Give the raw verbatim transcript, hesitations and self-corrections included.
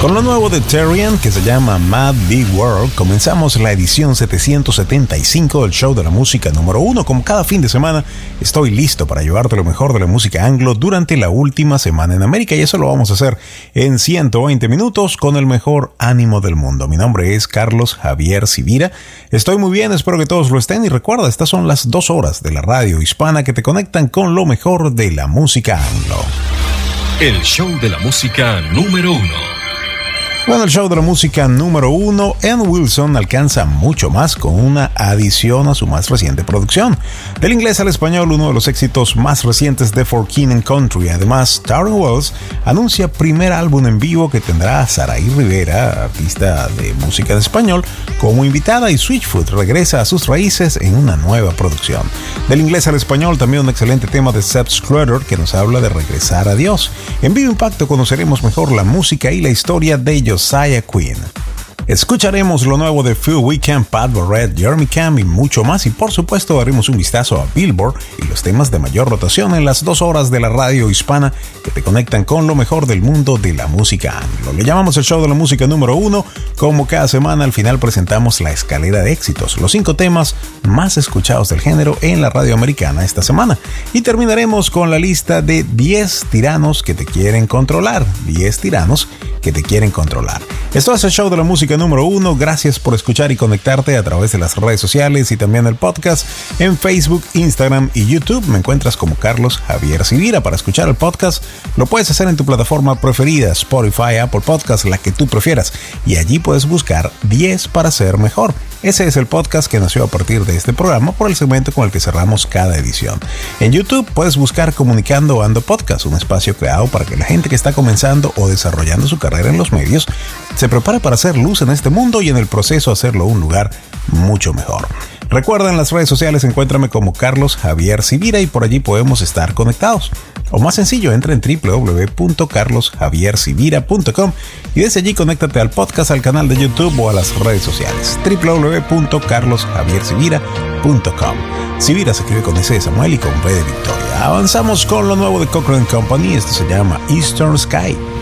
Con lo nuevo de Terrian, que se llama Mad Big World, comenzamos la edición setecientos setenta y cinco del show de la música número uno. Como cada fin de semana, estoy listo para llevarte lo mejor de la música anglo durante la última semana en América, y eso lo vamos a hacer en ciento veinte minutos con el mejor ánimo del mundo. Mi nombre es Carlos Javier Sivira. Estoy muy bien, espero que todos lo estén, y recuerda, estas son las dos horas de la radio hispana que te conectan con lo mejor de la música anglo. El show de la música número uno. Bueno, el show de la música número uno, Ann Wilson alcanza mucho más con una adición a su más reciente producción. Del inglés al español, uno de los éxitos más recientes de For King and Country. Además, Tauren Wells anuncia primer álbum en vivo que tendrá a Saraí Rivera, artista de música en español, como invitada, y Switchfoot regresa a sus raíces en una nueva producción. Del inglés al español, también un excelente tema de Sepp Scruder que nos habla de regresar a Dios. En Vivo Impacto conoceremos mejor la música y la historia de ellos. Josiah Quinn. Escucharemos lo nuevo de Phil Wickham, Pat Barrett, Jeremy Camp y mucho más, y por supuesto daremos un vistazo a Billboard y los temas de mayor rotación en las dos horas de la radio hispana que te conectan con lo mejor del mundo de la música anglo. Le llamamos el show de la música número uno. Como cada semana, al final presentamos la escalera de éxitos, los cinco temas más escuchados del género en la radio americana esta semana, y terminaremos con la lista de diez tiranos que te quieren controlar. diez tiranos que te quieren controlar. Esto es el show de la música número uno. Gracias por escuchar y conectarte a través de las redes sociales y también el podcast en Facebook, Instagram y YouTube. Me encuentras como Carlos Javier Sivira. Para escuchar el podcast lo puedes hacer en tu plataforma preferida, Spotify, Apple Podcast, la que tú prefieras, y allí puedes buscar diez para ser mejor. Ese es el podcast que nació a partir de este programa por el segmento con el que cerramos cada edición. En YouTube puedes buscar Comunicando Ando Podcast, un espacio creado para que la gente que está comenzando o desarrollando su carrera en los medios se prepare para hacer luz en este mundo y en el proceso hacerlo un lugar mucho mejor. Recuerda, en las redes sociales encuéntrame como Carlos Javier Sivira y por allí podemos estar conectados. O más sencillo, entra en doble u doble u doble u punto carlos javier sivira punto com y desde allí conéctate al podcast, al canal de YouTube o a las redes sociales. doble u doble u doble u punto carlos javier sivira punto com. Sivira se escribe con S de Samuel y con V de Victoria. Avanzamos con lo nuevo de Cochrane Company. Esto se llama Eastern Sky.